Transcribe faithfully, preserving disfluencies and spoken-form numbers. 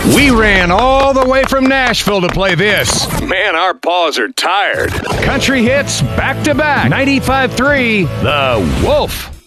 We ran all the way from Nashville to play this. Man, our paws are tired. Country hits back to back. ninety-five point three, The Wolf.